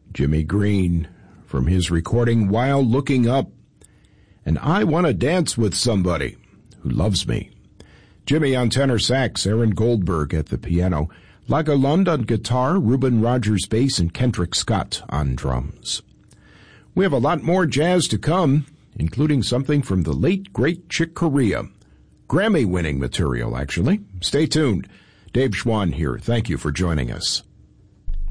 Jimmy Green from his recording While Looking Up, and I Want to Dance with Somebody Who Loves Me. Jimmy on tenor sax, Aaron Goldberg at the piano, Lagerlund on guitar, Reuben Rogers bass, and Kendrick Scott on drums. We have a lot more jazz to come, including something from the late, great Chick Corea. Grammy-winning material, actually. Stay tuned. Dave Schwann here. Thank you for joining us.